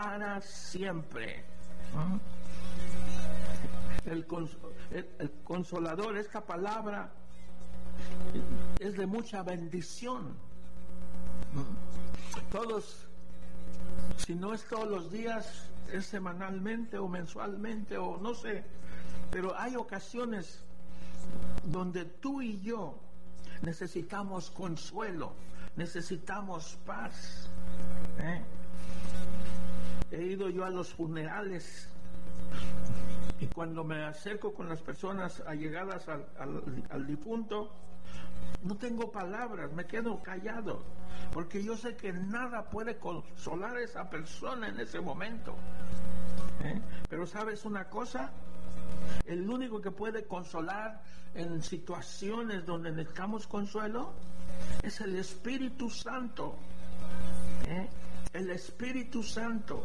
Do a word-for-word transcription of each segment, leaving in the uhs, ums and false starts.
para siempre. El, cons el, el consolador, esta palabra es de mucha bendición. Todos, si no es todos los días, es semanalmente o mensualmente o no sé, pero hay ocasiones donde tú y yo necesitamos consuelo, necesitamos paz. ¿eh? He ido yo a los funerales y cuando me acerco con las personas allegadas al, al, al difunto, no tengo palabras, me quedo callado, porque yo sé que nada puede consolar a esa persona en ese momento. ¿eh? Pero ¿sabes una cosa? El único que puede consolar en situaciones donde necesitamos consuelo es el Espíritu Santo. ¿eh? El Espíritu Santo.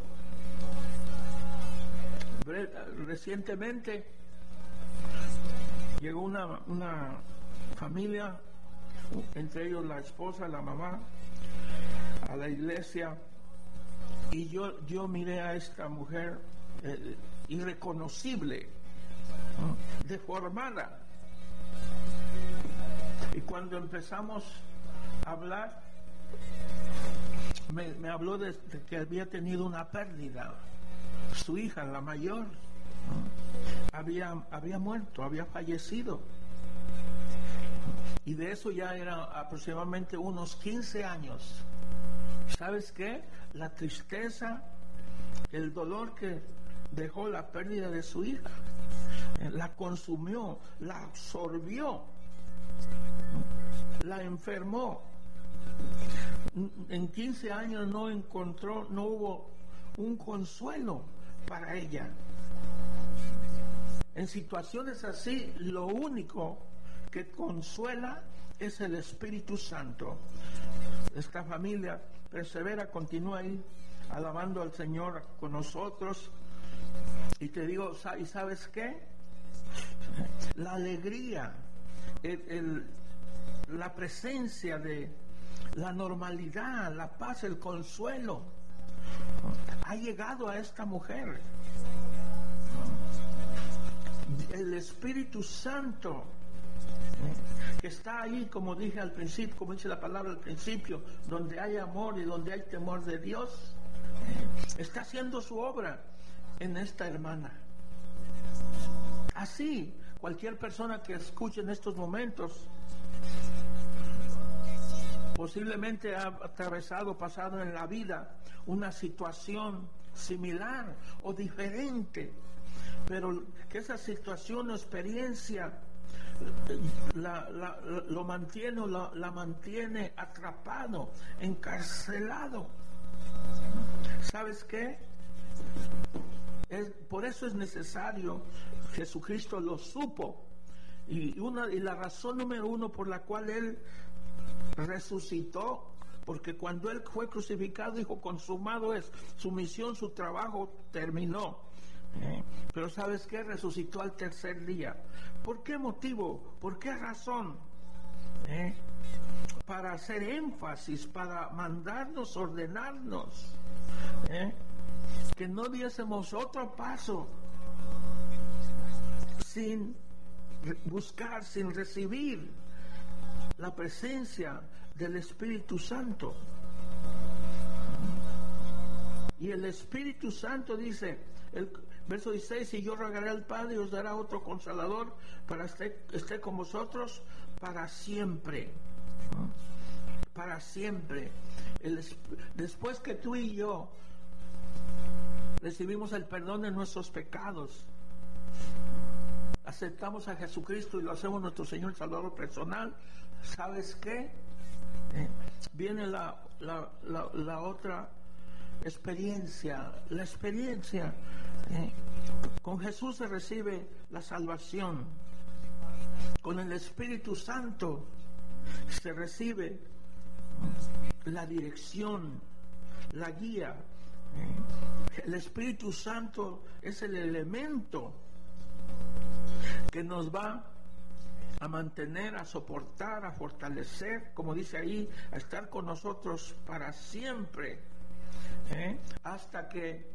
Recientemente llegó una, una familia, entre ellos la esposa, la mamá, a la iglesia, y yo, yo miré a esta mujer eh, irreconocible, ¿no? deformada, y cuando empezamos a hablar me, me habló de, de que había tenido una pérdida. Su hija, la mayor, ¿no? había, había muerto, había fallecido. Y de eso ya era aproximadamente unos quince años. ¿Sabes qué? La tristeza, el dolor que dejó la pérdida de su hija, la consumió, la absorbió, la enfermó. En quince años no encontró, no hubo un consuelo para ella. En situaciones así, lo único que consuela es el Espíritu Santo. Esta familia persevera, continúa ahí alabando al Señor con nosotros. Y te digo, ¿y sabes qué? La alegría, el, el, la presencia de la normalidad, la paz, el consuelo ha llegado a esta mujer. El Espíritu Santo que está ahí, como dije al principio, como dice la palabra al principio, donde hay amor y donde hay temor de Dios, está haciendo su obra en esta hermana. Así, cualquier persona que escuche en estos momentos posiblemente ha atravesado, pasado en la vida una situación similar o diferente, pero que esa situación o experiencia la, la, lo mantiene o la, la mantiene atrapado, encarcelado. ¿Sabes qué? Es, por eso es necesario, Jesucristo lo supo, y, una, y la razón número uno por la cual Él resucitó, porque cuando Él fue crucificado dijo, consumado es, su misión, su trabajo terminó. ¿Eh? Pero ¿sabes qué? Resucitó al tercer día. ¿Por qué motivo? ¿Por qué razón? ¿Eh? Para hacer énfasis, para mandarnos, ordenarnos, ¿eh? que no diésemos otro paso sin buscar, sin recibir la presencia del Espíritu Santo. Y el Espíritu Santo dice, el verso dieciséis, y yo rogaré al Padre y os dará otro consolador para que esté, esté con vosotros para siempre. ¿No? Para siempre. El, después que tú y yo recibimos el perdón de nuestros pecados, aceptamos a Jesucristo y lo hacemos nuestro Señor y Salvador personal, ¿sabes qué? ¿Eh? Viene la, la, la, la otra experiencia, la experiencia. ¿Eh? Con Jesús se recibe la salvación. Con el Espíritu Santo se recibe la dirección, la guía. ¿Eh? El Espíritu Santo es el elemento que nos va a mantener, a soportar, a fortalecer, como dice ahí, a estar con nosotros para siempre. ¿eh? Hasta que